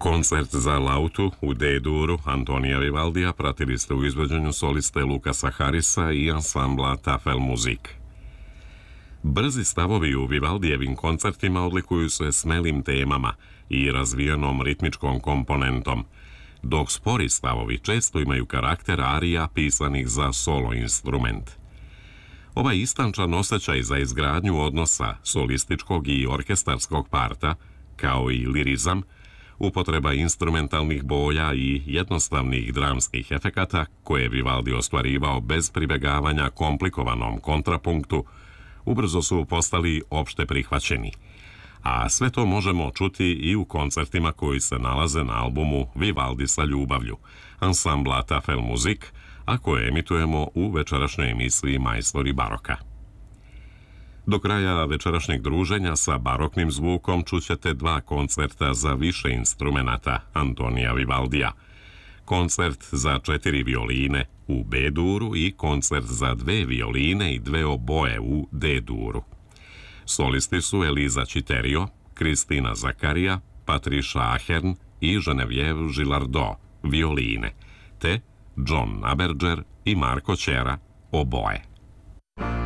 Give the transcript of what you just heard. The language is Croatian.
Koncert za lautu u D-duru Antonija Vivaldija pratili ste u izvođenju soliste Lukasa Harrisa i ansambla Tafelmusik. Brzi stavovi u Vivaldijevim koncertima odlikuju se smelim temama i razvijenom ritmičkom komponentom, dok spori stavovi često imaju karakter arija pisanih za solo instrument. Ovaj istančan osjećaj za izgradnju odnosa solističkog i orkestarskog parta, kao i lirizam, upotreba instrumentalnih boja i jednostavnih dramskih efekata koje je Vivaldi ostvarivao bez pribegavanja komplikovanom kontrapunktu, ubrzo su postali opšte prihvaćeni. A sve to možemo čuti i u koncertima koji se nalaze na albumu Vivaldi sa ljubavlju, ansambla Tafelmusik, a koje emitujemo u večerašnjoj emisiji Majstori baroka. Do kraja večerašnjeg druženja sa baroknim zvukom čućete dva koncerta za više instrumenata Antonija Vivaldija. Koncert za 4 violine u B-duru i koncert za 2 violine i 2 oboje u D-duru. Solisti su Eliza Citerio, Kristina Zakarija, Patricia Ahern i Genevieve Gillardot, violine, te John Naberger i Marko Ćera, oboje.